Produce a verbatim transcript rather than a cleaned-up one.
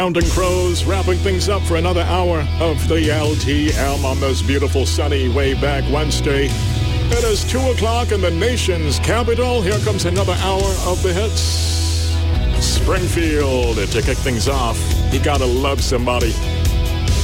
Counting Crows, wrapping things up for another hour of the L T M on this beautiful sunny way back Wednesday. It is two o'clock in the nation's capital. Here comes another hour of the hits. Springfield, to kick things off, You Gotta Love Somebody.